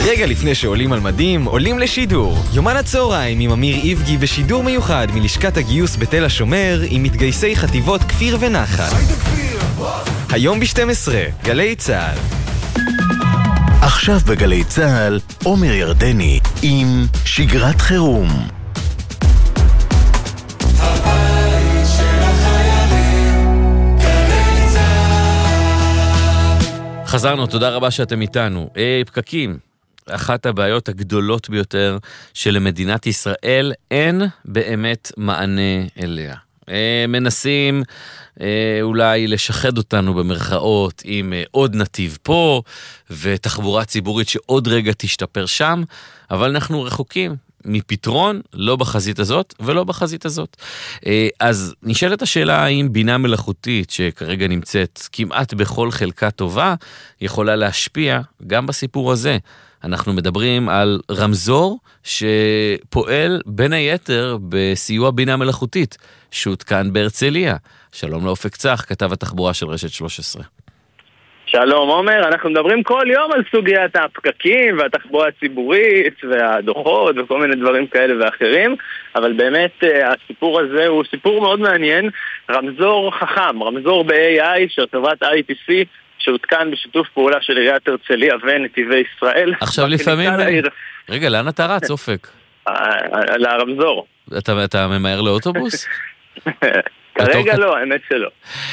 רגע לפני שעולים על מדים, עולים לשידור. יומן הצהריים עם אמיר איבגי בשידור מיוחד מלשכת הגיוס בתל השומר עם מתגייסי חטיבות כפיר ונחל. היום ב-12, גלי צהל. עכשיו בגלי צהל, עומר ירדני עם שגרת חירום. חזרנו, תודה רבה שאתם איתנו. פקקים, אחת הבעיות הגדולות ביותר של מדינת ישראל, אין באמת מענה אליה. מנסים אולי לשחד אותנו במרכאות עם עוד נתיב פה, ותחבורה ציבורית שעוד רגע תשתפר שם, אבל אנחנו רחוקים מפתרון, לא בחזית הזאת ולא בחזית הזאת. אז נשאלת השאלה האם בינה מלאכותית שכרגע נמצאת כמעט בכל חלקה טובה, יכולה להשפיע גם בסיפור הזה. אנחנו מדברים על רמזור שפועל בין היתר בסיוע בינה מלאכותית, שהותקן בהרצליה. שלום לאופק צח, כתב התחבורה של רשת 13. שלום עומר, אנחנו מדברים כל יום על סוגיית הפקקים והתחבורה הציבורית והדוחות וכל מיני דברים כאלה ואחרים, אבל באמת הסיפור הזה הוא סיפור מאוד מעניין. רמזור חכם, רמזור ב-AI של חברת ITC שהותקן בשיתוף פעולה של עיריית הרצליה ונתיבי ישראל. עכשיו לפעמים... רגע, לאן אתה רץ, אופק? לרמזור. אתה ממהר לאוטובוס? כרגע לא, האמת שלא.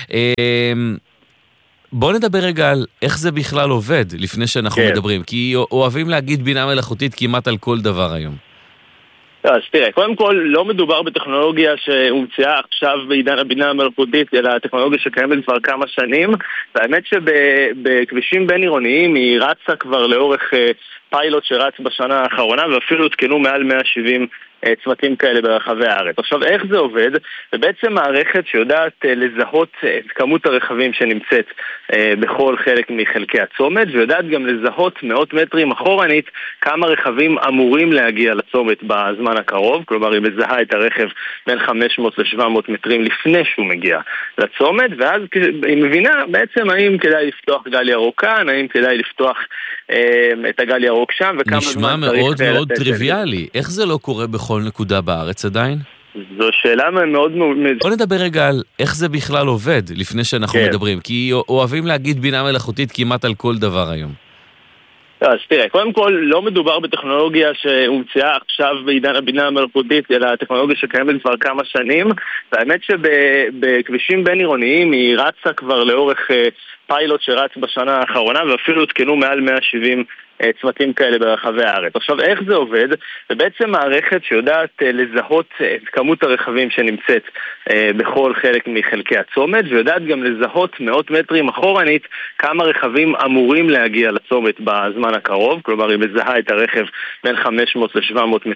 בוא נדבר רגע על איך זה בכלל עובד לפני שאנחנו מדברים, כי אוהבים להגיד בינה מלאכותית כמעט על כל דבר היום. אז תראה, קודם כל לא מדובר בטכנולוגיה שהומצאה עכשיו בעידן הבינה המלאכותית, אלא טכנולוגיה שקיימת כבר כמה שנים, והאמת שבכבישים בין עירוניים היא רצה כבר לאורך פיילוט שרץ בשנה האחרונה, ואפילו הותקנו מעל 170 צמתים כאלה ברחבי הארץ. עכשיו, איך זה עובד? זה בעצם מערכת שיודעת לזהות את כמות הרכבים שנמצאת בכל חלק מחלקי הצומת, ויודעת גם לזהות מאות מטרים אחורנית כמה רכבים אמורים להגיע לצומת בזמן הקרוב, כלומר היא מזהה את הרכב בין 500 ל-700 מטרים לפני שהוא מגיע לצומת, ואז היא מבינה בעצם האם כדאי לפתוח גל ירוק כאן, האם כדאי לפתוח את הגל ירוק שם, וכמה נשמע מאוד מאוד טריוויאלי. איך זה לא קורה בכל נקודה בארץ עדיין? זו שאלה מאוד... בוא נדבר רגע על איך זה בכלל עובד לפני שאנחנו מדברים, כי אוהבים להגיד בינה מלאכותית כמעט על כל דבר היום. אז תראה, קודם כל לא מדובר בטכנולוגיה שהומצאה עכשיו בעידן הבינה המלאכותית, אלא טכנולוגיה שקיימת כבר כמה שנים, והאמת שבכבישים בין עירוניים היא רצה כבר לאורך פיילוט שרץ בשנה האחרונה, ואפילו הותקנו מעל 170 צמתים כאלה ברחבי הארץ. עכשיו, איך זה עובד? זה בעצם מערכת שיודעת לזהות את כמות הרכבים שנמצאת בכל חלק מחלקי הצומת, ויודעת גם לזהות מאות מטרים אחורנית כמה רכבים אמורים להגיע לצומת בזמן הקרוב, כלומר היא מזהה את הרכב בין 500 ל-700 מטרים